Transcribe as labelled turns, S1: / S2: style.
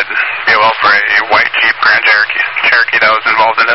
S1: BOL for a white Jeep Grand Cherokee that was involved in it.